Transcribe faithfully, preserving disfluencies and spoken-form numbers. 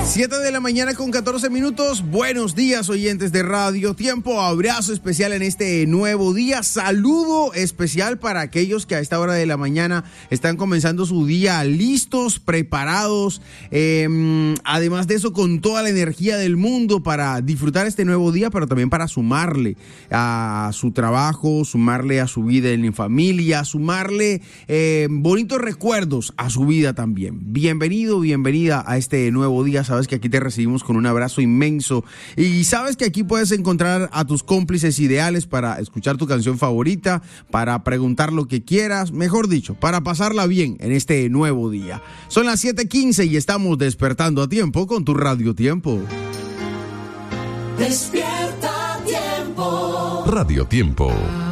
siete de la mañana con catorce minutos. Buenos días, oyentes de Radio Tiempo. Abrazo especial en este nuevo día. Saludo especial para aquellos que a esta hora de la mañana están comenzando su día listos, preparados. Eh, además de eso, con toda la energía del mundo para disfrutar este nuevo día, pero también para sumarle a su trabajo, sumarle a su vida en familia, sumarle eh, bonitos recuerdos a su vida también. Bienvenido, bienvenida a este nuevo día. Sabes que aquí te recibimos con un abrazo inmenso y sabes que aquí puedes encontrar a tus cómplices ideales para escuchar tu canción favorita, para preguntar lo que quieras, mejor dicho, para pasarla bien en este nuevo día. Son las siete quince y estamos despertando a tiempo con tu Radio Tiempo. Despierta a tiempo. Radio Tiempo.